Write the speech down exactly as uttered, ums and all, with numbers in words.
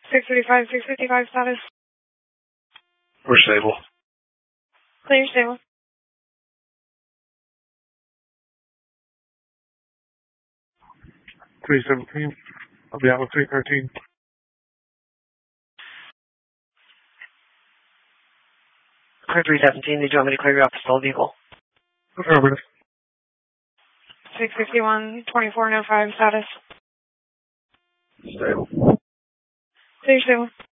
six thirty-five, six fifty-five status. We're stable. Clear stable. three seventeen. I'll be out with three thirteen. Clear three seventeen, did you want me to clear you off the stall vehicle? Affirmative. six fifty-one, twenty-four oh five status. Stable. Clear stable.